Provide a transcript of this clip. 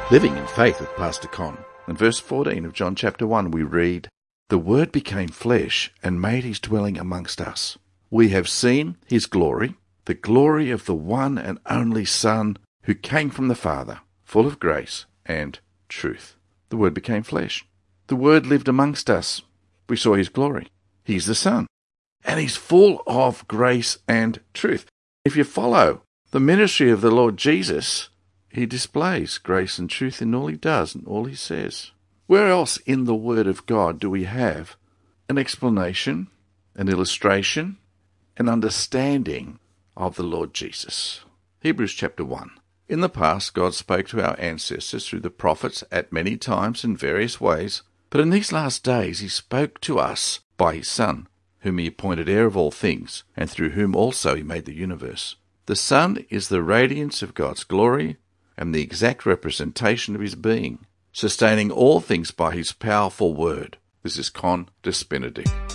Living in Faith with Pastor Con. In verse 14 of John chapter 1 we read, "The Word became flesh and made his dwelling amongst us. We have seen his glory, the glory of the one and only Son who came from the Father, full of grace and truth." The Word became flesh. The Word lived amongst us. We saw his glory. He's the Son. And he's full of grace and truth. If you follow the ministry of the Lord Jesus, he displays grace and truth in all he does and all he says. Where else in the Word of God do we have an explanation, an illustration, an understanding of the Lord Jesus? Hebrews chapter 1. In the past, God spoke to our ancestors through the prophets at many times in various ways, but in these last days he spoke to us by his Son, whom he appointed heir of all things, and through whom also he made the universe. The Son is the radiance of God's glory and the exact representation of his being, sustaining all things by his powerful word. This is Con Dis Benedict.